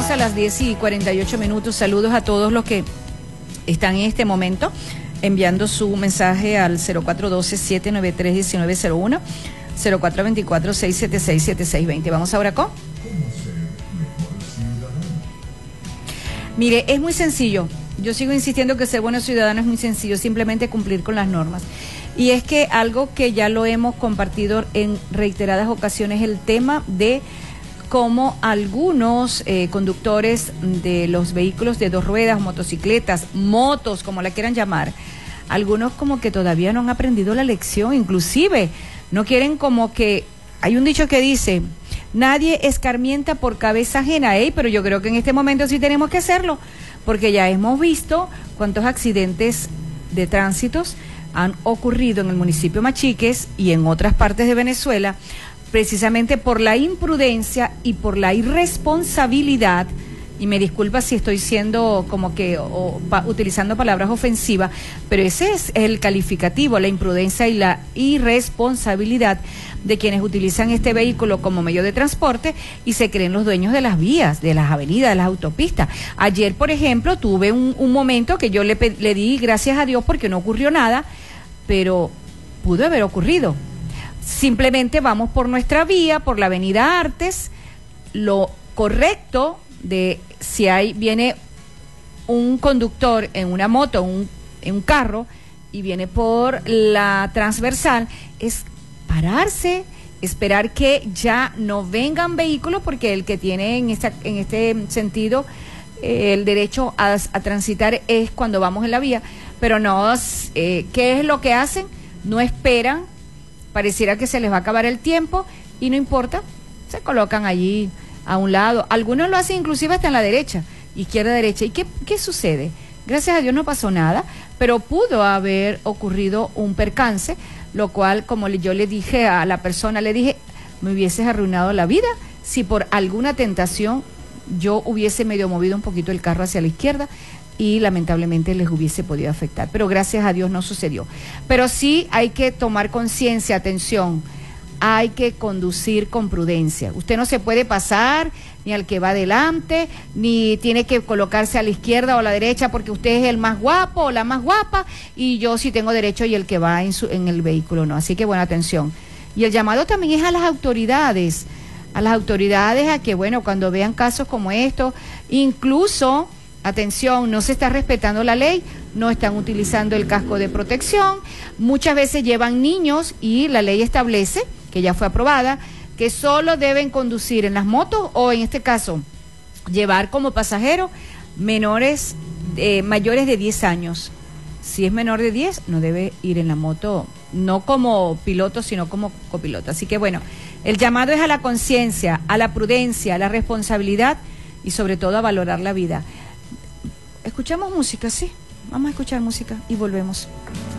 a las 10:48. Saludos a todos los que están en este momento enviando su mensaje al 0412-793-1901, 0424-676-7620. Vamos ahora con... Mire, es muy sencillo. Yo sigo insistiendo que ser buenos ciudadanos es muy sencillo, simplemente cumplir con las normas. Y es que algo que ya lo hemos compartido en reiteradas ocasiones, el tema de cómo algunos conductores de los vehículos de dos ruedas, motocicletas, motos, como la quieran llamar, algunos como que todavía no han aprendido la lección, inclusive no quieren, como que hay un dicho que dice, nadie escarmienta por cabeza ajena, pero yo creo que en este momento sí tenemos que hacerlo, porque ya hemos visto cuántos accidentes de tránsitos han ocurrido en el municipio Machiques y en otras partes de Venezuela, precisamente por la imprudencia y por la irresponsabilidad, y me disculpa si estoy siendo como que utilizando palabras ofensivas, pero ese es el calificativo, la imprudencia y la irresponsabilidad de quienes utilizan este vehículo como medio de transporte y se creen los dueños de las vías, de las avenidas, de las autopistas. Ayer, por ejemplo, tuve un momento que yo le di gracias a Dios porque no ocurrió nada, pero pudo haber ocurrido. Simplemente vamos por nuestra vía, por la avenida Artes, lo correcto de si viene un conductor en una moto, en un carro, y viene por la transversal, es pararse, esperar que ya no vengan vehículos, porque el que tiene en este sentido el derecho a transitar es cuando vamos en la vía, pero no, ¿qué es lo que hacen? No esperan, pareciera que se les va a acabar el tiempo y no importa, se colocan allí a un lado. Algunos lo hacen inclusive hasta en la derecha, izquierda, derecha. ¿Y qué sucede? Gracias a Dios no pasó nada, pero pudo haber ocurrido un percance, lo cual, como yo le dije a la persona, le dije, me hubieses arruinado la vida si por alguna tentación yo hubiese medio movido un poquito el carro hacia la izquierda y lamentablemente les hubiese podido afectar. Pero gracias a Dios no sucedió. Pero sí hay que tomar conciencia, atención, hay que conducir con prudencia. Usted no se puede pasar ni al que va adelante, ni tiene que colocarse a la izquierda o a la derecha porque usted es el más guapo o la más guapa y yo sí tengo derecho y el que va en el vehículo no. Así que buena atención. Y el llamado también es a las autoridades a que, bueno, cuando vean casos como estos, incluso, atención, no se está respetando la ley, no están utilizando el casco de protección, muchas veces llevan niños y la ley establece, que ya fue aprobada, que solo deben conducir en las motos o en este caso llevar como pasajero mayores de 10 años. Si es menor de 10 no debe ir en la moto, no como piloto sino como copiloto. Así que bueno, el llamado es a la conciencia, a la prudencia, a la responsabilidad y sobre todo a valorar la vida. Escuchamos música, sí, vamos a escuchar música y volvemos.